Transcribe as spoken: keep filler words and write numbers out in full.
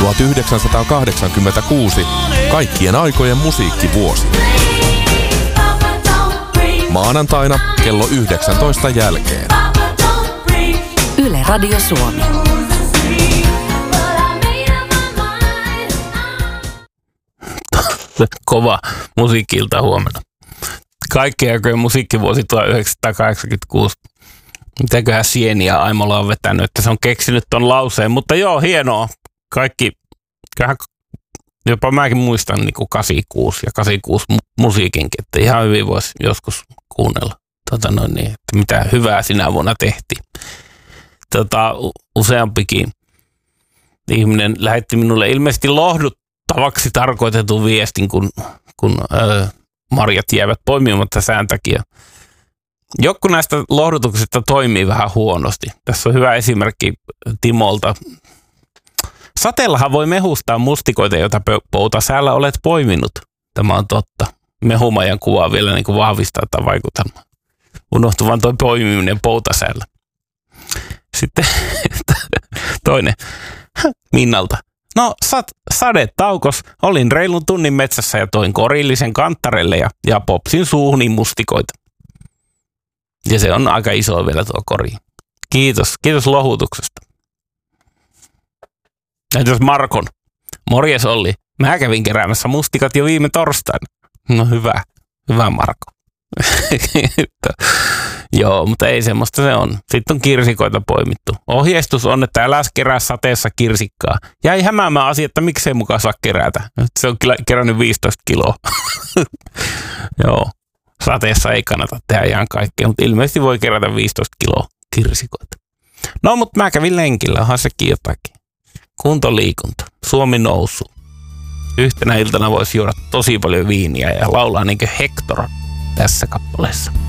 tuhatyhdeksänsataakahdeksankymmentäkuusi, kaikkien aikojen musiikkivuosi. Maanantaina kello yhdeksäntoista jälkeen. Yle Radio Suomi. Kova musiikki-ilta huomenna. Kaikkien aikojen musiikkivuosi tuhatyhdeksänsataakahdeksankymmentäkuusi. Mitäköhän Sieniä Aimola on vetänyt, että se on keksinyt ton lauseen. Mutta joo, hienoa. Kaikki, jopa mäkin muistan niin kuin kahdeksankymmentäkuusi ja kahdeksankymmentäkuusi musiikinkin, että ihan hyvin voisi joskus kuunnella, tota noin niin, että mitä hyvää sinä vuonna tehtiin. Tota, useampikin ihminen lähetti minulle ilmeisesti lohduttavaksi tarkoitetun viestin, kun, kun öö, marjat jäävät poimimatta sään takia. Joku näistä lohdutuksista toimii vähän huonosti. Tässä on hyvä esimerkki Timolta. Sateellahan voi mehustaa mustikoita, joita poutasäällä olet poiminut. Tämä on totta. Mehumajan kuvaa vielä niin kuin vahvistaa tätä vaikutelmaa. Unohtuu vaan toi poimiminen poutasäällä. Sitten toinen Minnalta. No, sat, sade taukos. Olin reilun tunnin metsässä ja toin korillisen kanttarelle ja, ja popsin suuhuni mustikoita. Ja se on aika iso vielä tuo kori. Kiitos, kiitos lohutuksesta. Entäs Markon? Morjes Olli. Mä kävin keräämässä mustikat jo viime torstaina. No hyvä, hyvä Marko. Joo, mutta ei semmoista se on. Sitten on kirsikoita poimittu. Ohjeistus on, että älä kerää sateessa kirsikkaa. Jäi hämäämään asia, että miksei mukaan saa kerätä. Se on kyllä kerännyt viisitoista kiloa. Joo, sateessa ei kannata tehdä ihan kaikkea, mutta ilmeisesti voi kerätä viisitoista kiloa kirsikoita. No, mutta mä kävin lenkillä, onhan sekin jotakin. Kuntoliikunta, Suomi nousu. Yhtenä iltana voisi juoda tosi paljon viiniä ja laulaa niin kuin Hector tässä kappaleessa.